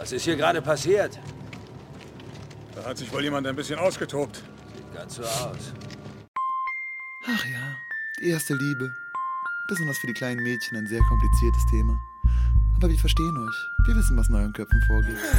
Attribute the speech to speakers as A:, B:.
A: Was ist hier gerade passiert?
B: Da hat sich wohl jemand ein bisschen ausgetobt.
A: Sieht ganz so aus.
C: Ach ja, die erste Liebe. Besonders für die kleinen Mädchen ein sehr kompliziertes Thema. Aber wir verstehen euch. Wir wissen, was in euren Köpfen vorgeht.